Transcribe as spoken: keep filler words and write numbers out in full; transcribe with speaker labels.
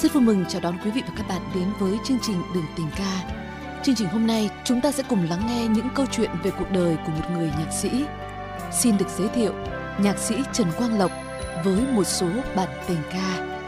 Speaker 1: Rất vui mừng chào đón quý vị và các bạn đến với chương trình Đường Tình Ca. Chương trình hôm nay chúng ta sẽ cùng lắng nghe những câu chuyện về cuộc đời của một người nhạc sĩ. Xin được giới thiệu nhạc sĩ Trần Quang Lộc với một số bản tình ca.